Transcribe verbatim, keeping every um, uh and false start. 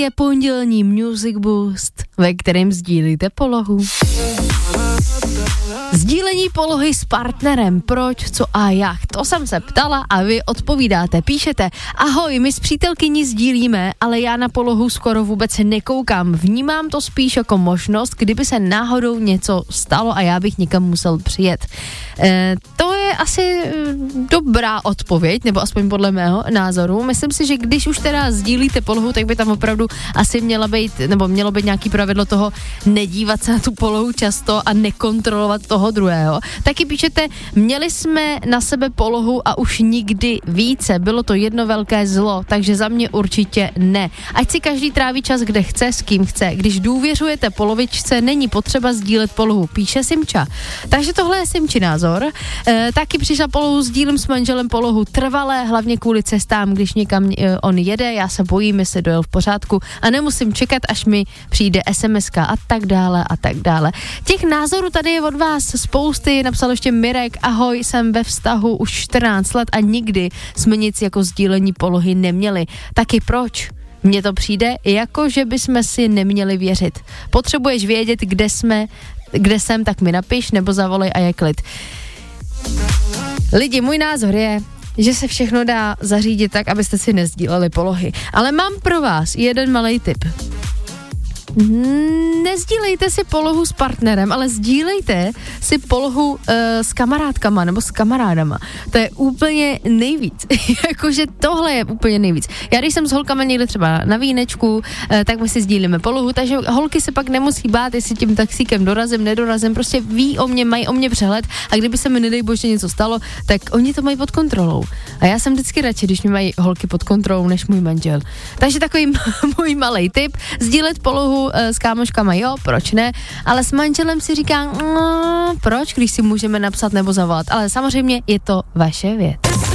je pondělní Music Boost, ve kterém sdílíte polohu. Sdílení polohy s partnerem, proč, co a jak, to jsem se ptala a vy odpovídáte, píšete, ahoj, my s přítelkyní sdílíme, ale já na polohu skoro vůbec nekoukám, vnímám to spíš jako možnost, kdyby se náhodou něco stalo a já bych někam musel přijet. E, to je asi dobrá odpověď, nebo aspoň podle mého názoru, myslím si, že když už teda sdílíte polohu, tak by tam opravdu asi měla být, nebo mělo být nějaký pravidlo toho nedívat se na tu polohu často a nekontrolovat toho druhého. Taky píšete, měli jsme na sebe polohu a už nikdy více. Bylo to jedno velké zlo, takže za mě určitě ne. Ať si každý tráví čas, kde chce, s kým chce. Když důvěřujete polovičce, není potřeba sdílet polohu, píše Simča. Takže tohle je Simči názor. E, taky přišla polohu, sdílím s manželem polohu trvalé, hlavně kvůli cestám, když někam e, on jede, já se bojím, jestli dojel v pořádku a nemusím čekat, až mi přijde es em eska a tak dále a tak dále. Těch názorů tady je od vás spousty, napsal ještě Mirek, ahoj, jsem ve vztahu už čtrnáct let a nikdy jsme nic jako sdílení polohy neměli. Taky proč? Mně to přijde, jako že bychom si neměli věřit. Potřebuješ vědět, kde jsme, kde jsem, tak mi napiš, nebo zavolej a je klid. Lidi, můj názor je, že se všechno dá zařídit tak, abyste si nesdíleli polohy. Ale mám pro vás jeden malej tip. Nezdílejte si polohu s partnerem, ale sdílejte si polohu uh, s kamarádkama nebo s kamarádama. To je úplně nejvíc. Jakože tohle je úplně nejvíc. Já když jsem s holkama někde třeba na vínečku, uh, tak my si sdílíme polohu, takže holky se pak nemusí bát, jestli tím taxíkem dorazím, nedorazím, prostě ví o mě, mají o mě přehled a kdyby se mi nedej bože něco stalo, tak oni to mají pod kontrolou. A já jsem vždycky radši, když mě mají holky pod kontrolou, než můj manžel. Takže takový můj malej tip, sdílet polohu s kámoškama, jo, proč ne, ale s manželem si říkám, no, proč, když si můžeme napsat nebo zavolat, ale samozřejmě je to vaše věc.